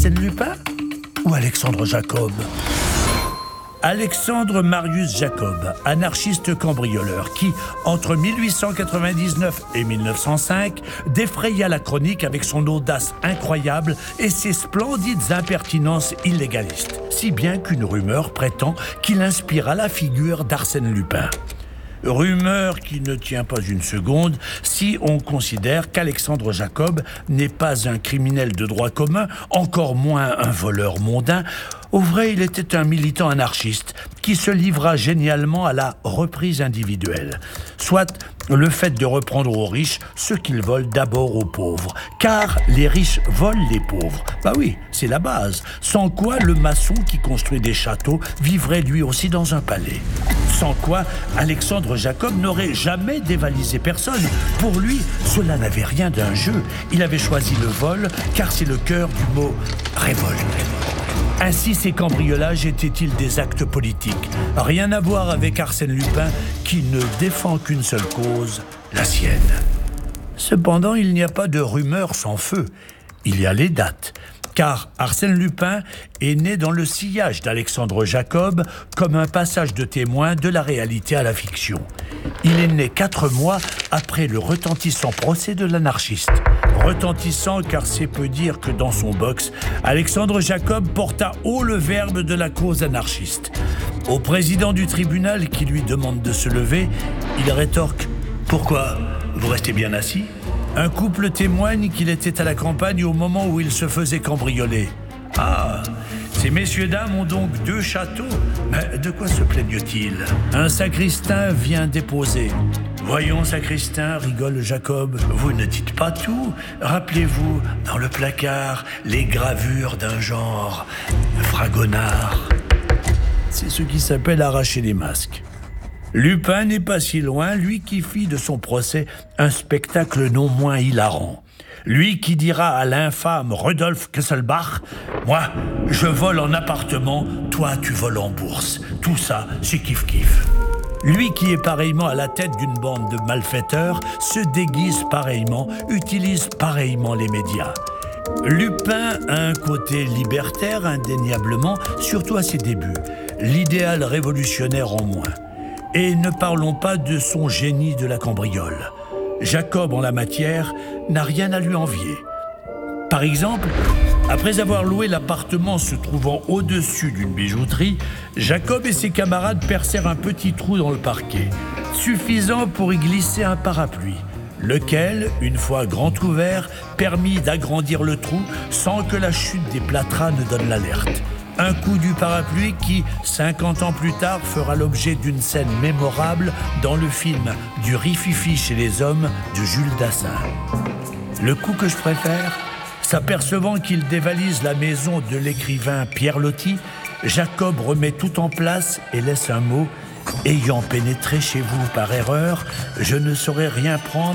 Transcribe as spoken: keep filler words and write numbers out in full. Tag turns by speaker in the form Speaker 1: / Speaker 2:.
Speaker 1: Arsène Lupin ou Alexandre Jacob? Alexandre Marius Jacob, anarchiste cambrioleur qui, entre mille huit cent quatre-vingt-dix-neuf et mille neuf cent cinq, défraya la chronique avec son audace incroyable et ses splendides impertinences illégalistes, si bien qu'une rumeur prétend qu'il inspira la figure d'Arsène Lupin. Rumeur qui ne tient pas une seconde si on considère qu'Alexandre Jacob n'est pas un criminel de droit commun, encore moins un voleur mondain. Au vrai, il était un militant anarchiste qui se livra génialement à la reprise individuelle, soit le fait de reprendre aux riches ce qu'ils volent d'abord aux pauvres, car les riches volent les pauvres. Bah oui, c'est la base, sans quoi le maçon qui construit des châteaux vivrait lui aussi dans un palais. Sans quoi, Alexandre Jacob n'aurait jamais dévalisé personne. Pour lui, cela n'avait rien d'un jeu. Il avait choisi le vol, car c'est le cœur du mot « révolte ». Ainsi, ces cambriolages étaient-ils des actes politiques? Rien à voir avec Arsène Lupin, qui ne défend qu'une seule cause, la sienne. Cependant, il n'y a pas de rumeur sans feu. Il y a les dates. Car Arsène Lupin est né dans le sillage d'Alexandre Jacob comme un passage de témoin de la réalité à la fiction. Il est né quatre mois après le retentissant procès de l'anarchiste. Retentissant car c'est peu dire que dans son box, Alexandre Jacob porta haut le verbe de la cause anarchiste. Au président du tribunal qui lui demande de se lever, il rétorque « Pourquoi? Vous restez bien assis ?» Un couple témoigne qu'il était à la campagne au moment où il se faisait cambrioler. « Ah, ces messieurs-dames ont donc deux châteaux. Mais de quoi se plaignent-ils » Un sacristain vient déposer. « Voyons, sacristain, rigole Jacob, vous ne dites pas tout. Rappelez-vous, dans le placard, les gravures d'un genre fragonard. » C'est ce qui s'appelle arracher les masques. Lupin n'est pas si loin, lui qui fit de son procès un spectacle non moins hilarant. Lui qui dira à l'infâme Rudolf Kesselbach « Moi, je vole en appartement, toi tu voles en bourse. Tout ça, c'est kiff-kiff. » Lui qui est pareillement à la tête d'une bande de malfaiteurs, se déguise pareillement, utilise pareillement les médias. Lupin a un côté libertaire indéniablement, surtout à ses débuts. L'idéal révolutionnaire en moins. Et ne parlons pas de son génie de la cambriole. Jacob, en la matière, n'a rien à lui envier. Par exemple, après avoir loué l'appartement se trouvant au-dessus d'une bijouterie, Jacob et ses camarades percèrent un petit trou dans le parquet, suffisant pour y glisser un parapluie, lequel, une fois grand ouvert, permit d'agrandir le trou sans que la chute des plâtras ne donne l'alerte. Un coup du parapluie qui, cinquante ans plus tard, fera l'objet d'une scène mémorable dans le film du Rififi chez les hommes de Jules Dassin. Le coup que je préfère, s'apercevant qu'il dévalise la maison de l'écrivain Pierre Loti, Jacob remet tout en place et laisse un mot « Ayant pénétré chez vous par erreur, je ne saurais rien prendre